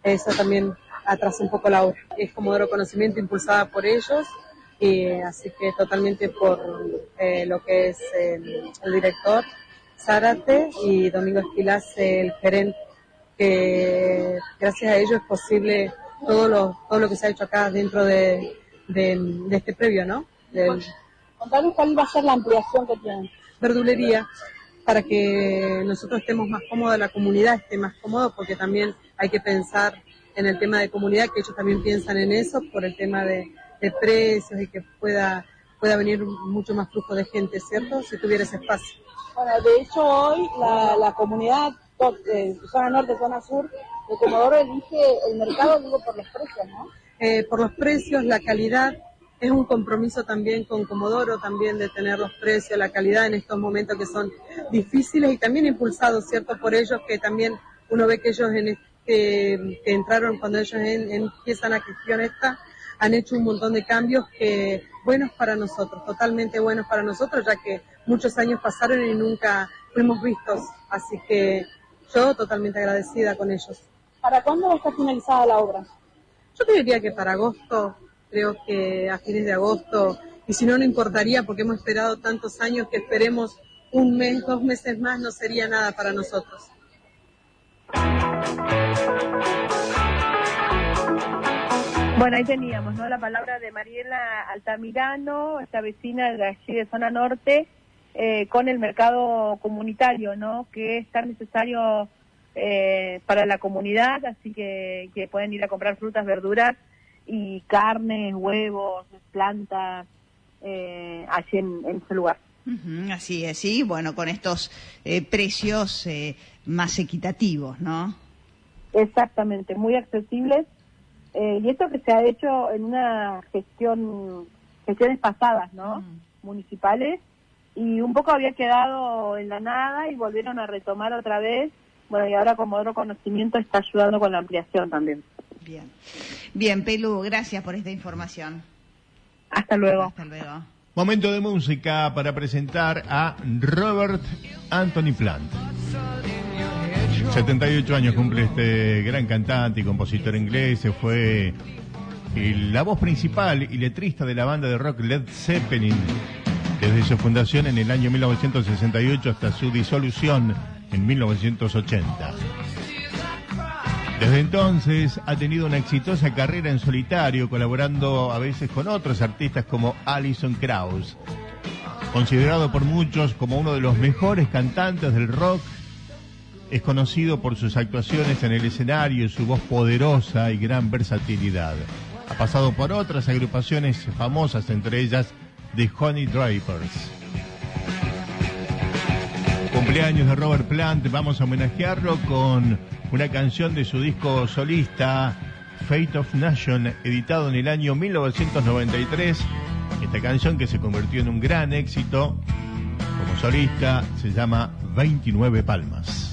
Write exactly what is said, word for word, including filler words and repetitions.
eso también atrasa un poco la obra. Es Comodoro Conocimiento impulsada por ellos, y así que totalmente por eh, lo que es el, el director Zárate y Domingo Esquilás, el gerente, que gracias a ellos es posible todo lo, todo lo que se ha hecho acá dentro de, de, de este previo, ¿no? Del, Contanos cuál va a ser la ampliación que tienen. Verdulería, para que nosotros estemos más cómodos, la comunidad esté más cómoda, porque también hay que pensar en el tema de comunidad, que ellos también piensan en eso, por el tema de, de precios y que pueda, pueda venir mucho más flujo de gente, ¿cierto? Si tuviera ese espacio. Bueno, de hecho hoy la, la comunidad de zona norte, zona sur de Comodoro elige el mercado, digo, por los precios, ¿no? Eh, por los precios, la calidad, es un compromiso también con Comodoro, también de tener los precios, la calidad en estos momentos que son difíciles y también impulsados, ¿cierto? Por ellos, que también uno ve que ellos en este, que entraron cuando ellos en, en, empiezan la gestión esta, han hecho un montón de cambios que buenos para nosotros, totalmente buenos para nosotros, ya que muchos años pasaron y nunca fuimos vistos, así que yo totalmente agradecida con ellos. ¿Para cuándo va a estar finalizada la obra? Yo te diría que para agosto, creo que a fines de agosto, y si no, no importaría, porque hemos esperado tantos años que esperemos un mes, dos meses más, no sería nada para nosotros. Bueno, ahí teníamos, ¿no?, la palabra de Mariela Altamirano, esta vecina de allí de zona norte, eh, con el mercado comunitario, ¿no?, que es tan necesario eh, para la comunidad, así que, que pueden ir a comprar frutas, verduras y carnes, huevos, plantas, eh, allí en, en ese lugar. Uh-huh, así es, sí, bueno, con estos eh, precios eh, más equitativos, ¿no? Exactamente, muy accesibles. Eh, y esto que se ha hecho en una gestión, gestiones pasadas, ¿no? Mm. Municipales, y un poco había quedado en la nada y volvieron a retomar otra vez. Bueno, y ahora Comodoro Conocimiento está ayudando con la ampliación también. Bien, bien, Pelu, gracias por esta información. Hasta luego. Hasta luego. Momento de música para presentar a Robert Anthony Plant. setenta y ocho años cumple este gran cantante y compositor inglés. Fue la voz principal y letrista de la banda de rock Led Zeppelin desde su fundación en el año mil novecientos sesenta y ocho hasta su disolución en mil novecientos ochenta. Desde entonces ha tenido una exitosa carrera en solitario, colaborando a veces con otros artistas como Alison Krauss. Considerado por muchos como uno de los mejores cantantes del rock, es conocido por sus actuaciones en el escenario y su voz poderosa y gran versatilidad. Ha pasado por otras agrupaciones famosas, entre ellas The Honey Drivers. Cumpleaños de Robert Plant, vamos a homenajearlo con una canción de su disco solista, Fate of Nation, editado en el año mil novecientos noventa y tres. Esta canción, que se convirtió en un gran éxito como solista, se llama veintinueve Palmas.